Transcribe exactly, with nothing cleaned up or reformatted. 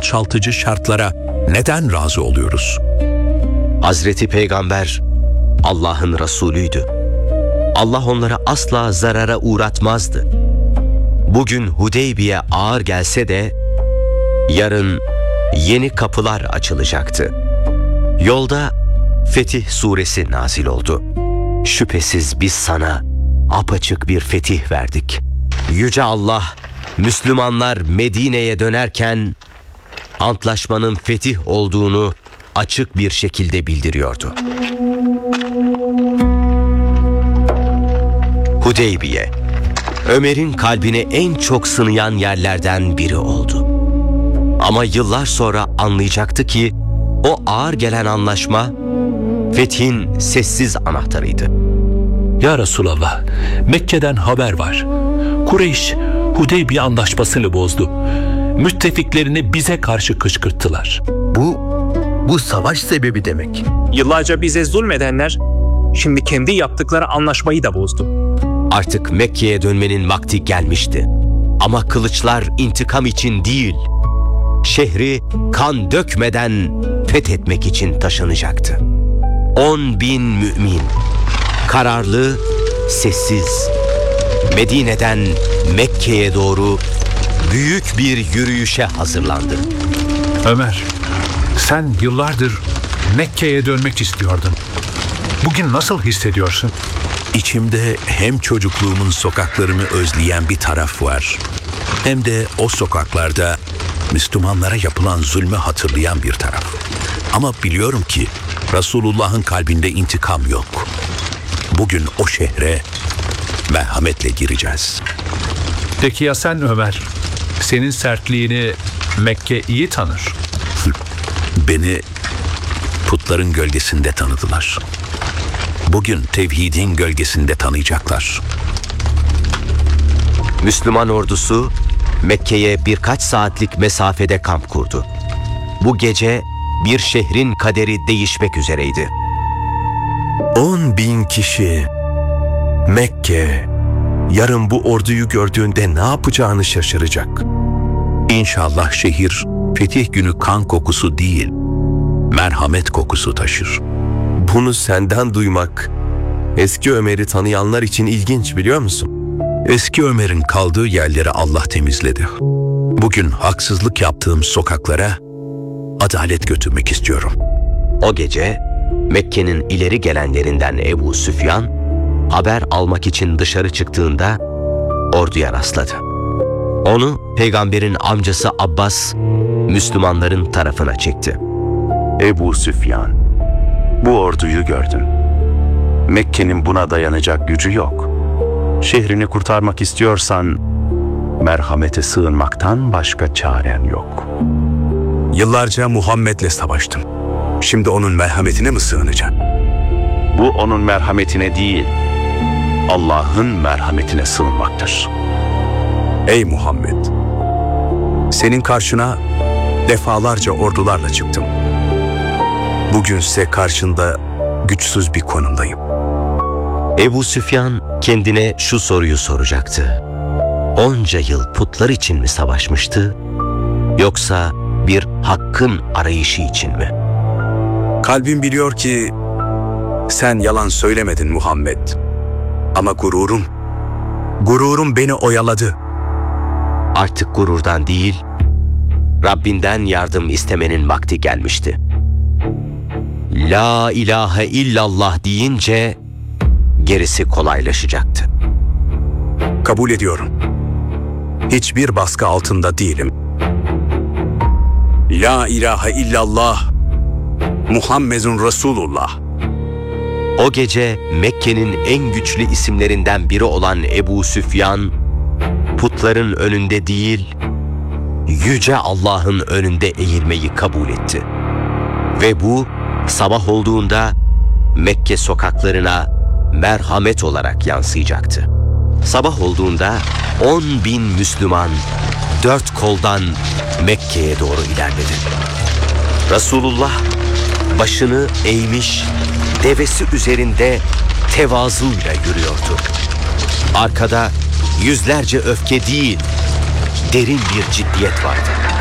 boşaltıcı şartlara neden razı oluyoruz? Hazreti Peygamber Allah'ın Resulüydü. Allah onlara asla zarara uğratmazdı. Bugün Hudeybiye ağır gelse de yarın yeni kapılar açılacaktı. Yolda Fetih Suresi nazil oldu. Şüphesiz biz sana apaçık bir fetih verdik. Yüce Allah, Müslümanlar Medine'ye dönerken antlaşmanın fetih olduğunu açık bir şekilde bildiriyordu. Hudeybiye, Ömer'in kalbine en çok sığınan yerlerden biri oldu. Ama yıllar sonra anlayacaktı ki o ağır gelen anlaşma fethin sessiz anahtarıydı. Ya Resulallah, Mekke'den haber var. Kureyş Hudeybiye anlaşmasını bozdu. Müttefiklerini bize karşı kışkırttılar. Bu, bu savaş sebebi demek. Yıllarca bize zulmedenler şimdi kendi yaptıkları anlaşmayı da bozdu. Artık Mekke'ye dönmenin vakti gelmişti. Ama kılıçlar intikam için değil, şehri kan dökmeden fethetmek için taşınacaktı. On bin mümin, kararlı, sessiz, Medine'den Mekke'ye doğru büyük bir yürüyüşe hazırlandı. Ömer, sen yıllardır Mekke'ye dönmek istiyordun. Bugün nasıl hissediyorsun? İçimde hem çocukluğumun sokaklarını özleyen bir taraf var, hem de o sokaklarda Müslümanlara yapılan zulmü hatırlayan bir taraf. Ama biliyorum ki Resulullah'ın kalbinde intikam yok. Bugün o şehre merhametle gireceğiz. Peki ya sen Ömer? Senin sertliğini Mekke iyi tanır. Beni putların gölgesinde tanıdılar. Bugün tevhidin gölgesinde tanıyacaklar. Müslüman ordusu Mekke'ye birkaç saatlik mesafede kamp kurdu. Bu gece bir şehrin kaderi değişmek üzereydi. On bin kişi. Mekke, yarın bu orduyu gördüğünde ne yapacağını şaşıracak. İnşallah şehir fetih günü kan kokusu değil, merhamet kokusu taşır. Bunu senden duymak, eski Ömer'i tanıyanlar için ilginç, biliyor musun? Eski Ömer'in kaldığı yerleri Allah temizledi. Bugün haksızlık yaptığım sokaklara adalet götürmek istiyorum. O gece Mekke'nin ileri gelenlerinden Ebu Süfyan haber almak için dışarı çıktığında orduya rastladı. Onu Peygamber'in amcası Abbas Müslümanların tarafına çekti. Ebu Süfyan, bu orduyu gördüm. Mekke'nin buna dayanacak gücü yok. Şehrini kurtarmak istiyorsan merhamete sığınmaktan başka çaren yok. Yıllarca Muhammed'le savaştım. Şimdi onun merhametine mi sığınacaksın? Bu onun merhametine değil, Allah'ın merhametine sığınmaktır. Ey Muhammed! Senin karşına defalarca ordularla çıktım. Bugünse karşında güçsüz bir konumdayım. Ebu Süfyan kendine şu soruyu soracaktı. Onca yıl putlar için mi savaşmıştı, yoksa bir hakkın arayışı için mi? Kalbim biliyor ki sen yalan söylemedin Muhammed. Ama gururum, gururum beni oyaladı. Artık gururdan değil, Rabbinden yardım istemenin vakti gelmişti. La ilahe illallah deyince gerisi kolaylaşacaktı. Kabul ediyorum. Hiçbir baskı altında değilim. La ilahe illallah, Muhammedun Resulullah. O gece Mekke'nin en güçlü isimlerinden biri olan Ebu Süfyan, putların önünde değil, Yüce Allah'ın önünde eğilmeyi kabul etti. Ve bu, sabah olduğunda Mekke sokaklarına merhamet olarak yansıyacaktı. Sabah olduğunda on bin Müslüman dört koldan Mekke'ye doğru ilerledi. Resulullah başını eğmiş, devesi üzerinde tevazuyla yürüyordu. Arkada yüzlerce öfke değil, derin bir ciddiyet vardı.